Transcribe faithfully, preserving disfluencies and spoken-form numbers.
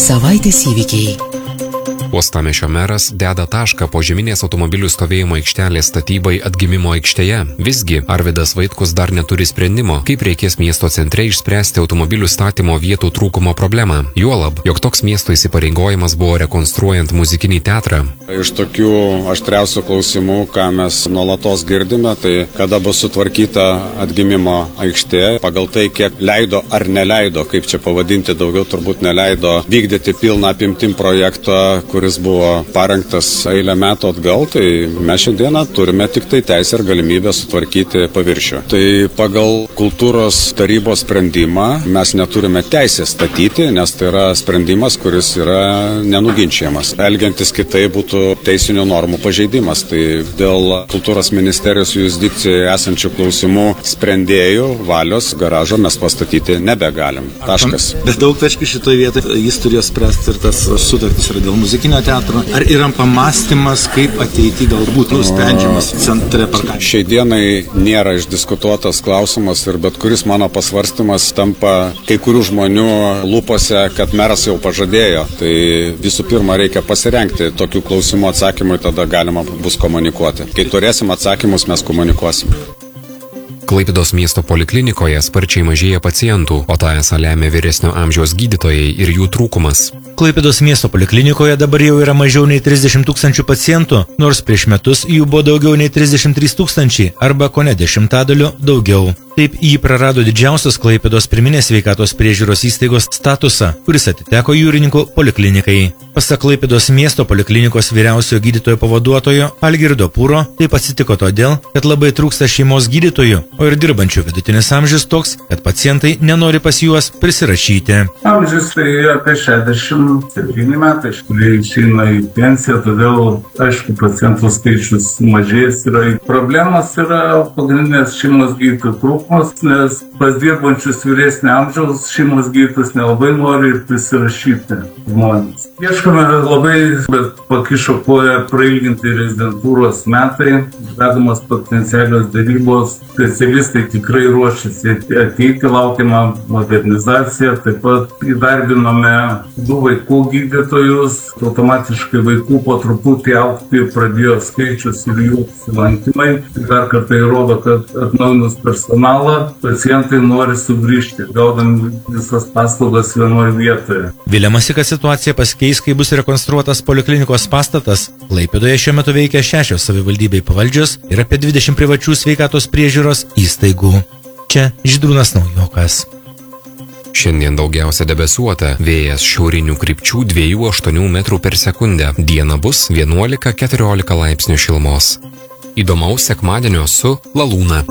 Savaitės įvykiai. Uostamiesčio meras deda tašką požeminės automobilių stovėjimo aikštelės statybai atgimimo aikštėje. Visgi Arvydas Vaitkus dar neturi sprendimo, kaip reikės miesto centre išspręsti automobilių statymo vietų trūkumo problemą. Juolab, jog toks miesto įsipareigojimas buvo rekonstruojant muzikinį teatrą. Iš tokių aštriausių klausimų, ką mes nuolatos girdime, tai kada bus sutvarkyta atgimimo aikštė, pagal tai, kiek leido ar neleido, kaip čia pavadinti, daugiau turbūt neleido vykdyti pilną apimtim projektą, kuris buvo parengtas eilę metų atgal, tai mes šiandieną turime tik tai teisę ir galimybę sutvarkyti paviršių. Tai pagal kultūros tarybos sprendimą mes neturime teisės statyti, nes tai yra sprendimas, kuris yra nenuginčiamas. Elgiantis kitai būtų teisinių normų pažeidimas. Tai dėl kultūros ministerijos jurisdikcijoje esančių klausimų sprendėjų valios garažo mes pastatyti nebegalim. Taškas. Bet daug taškų šitoje vietoje jis turėjo spręsti ir tas sutartis yra dėl muzikinio teatro. Ar yra pamastymas, kaip ateity galbūt nusprendžiamas centre parkavimo? Šiai dienai nėra išdiskutuotas klausimas ir bet kuris mano pasvarstymas tampa kai kurių žmonių lūpose, kad meras jau pažadėjo. Tai visų pirma reikia pasirengti tokių klausimų atsakymui, tada galima bus komunikuoti. Kai turėsim atsakymus, mes komunikuosim. Klaipėdos miesto poliklinikoje sparčiai mažėja pacientų, o tą esą lemia vyresnio amžiaus gydytojai ir jų trūkumas. Klaipėdos miesto poliklinikoje dabar jau yra mažiau nei trisdešimt tūkstančių pacientų, nors prieš metus jų buvo daugiau nei trisdešimt trys tūkstančiai arba kone dešimtadaliu daugiau. Taip jį prarado didžiausias Klaipėdos pirminės sveikatos priežiūros įstaigos statusą, kuris atiteko jūrininkų poliklinikai. Pasak Klaipėdos miesto poliklinikos vyriausiojo gydytojo pavaduotojo Algirdo Pūro, taip atsitiko todėl, kad labai trūksta šeimos gydytojų, o ir dirbančių vidutinis amžius toks, kad pacientai nenori pas juos prisirašyti. Amžius tai apie šešiasdešimt septyni metai, kurie išeina į pensiją, todėl, aišku, pacientų skaičius mažės. Problemas yra pagrindinės šeimos gydytojų trūkumas, nes pas dirbančius vyresnio amžiaus šeimos gydytojas nelabai nori ir prisirašyti žmonės. Ieškome labai, bet pakišo koją prailginti rezidentūros metai, vedamas potencialios darybos, specialistai tikrai ruošiasi ateiti, laukiama modernizacija, taip pat įdarbinome du vaikų gydytojus, automatiškai vaikų po truputį augti pradėjo skaičius ir jų apsilankymai. Dar kartą įrodo, kad atnaujinus personalą, pacientai nori sugrįžti, gaudami visas paslaugas vienoje vietoje. Viliamasi, kad situacija pasikeis, kai bus rekonstruotas poliklinikos pastatas. Klaipėdoje šiuo metu veikia šešios savivaldybei pavaldžios ir apie dvidešimt privačių sveikatos priežiūros įstaigų. Čia Žydrūnas Naujokas. Šiandien daugiausia debesuota, vėjas šiaurinių krypčių dviejų aštuonių metrų per sekundę. Diena bus vienuolika keturiolika laipsnių šilumos. Įdomaus sekmadienio su Lalūna.